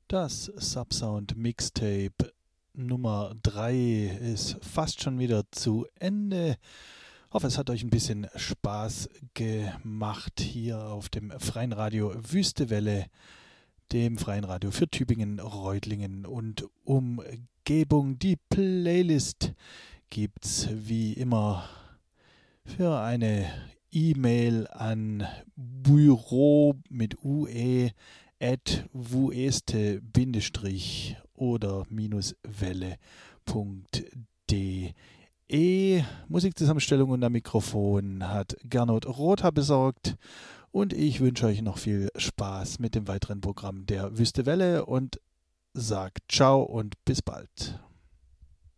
Das Subsound Mixtape Nummer 3 ist fast schon wieder zu Ende. Ich hoffe, es hat euch ein bisschen Spaß gemacht hier auf dem Freien Radio Wüstewelle, dem Freien Radio für Tübingen, Reutlingen und Umgebung. Die Playlist gibt's wie immer für eine E-Mail an Büro mit UE @wueste-welle.de. Musikzusammenstellung und am Mikrofon hat Gernot Rother besorgt und ich wünsche euch noch viel Spaß mit dem weiteren Programm der Wüste Welle und sagt ciao und bis bald.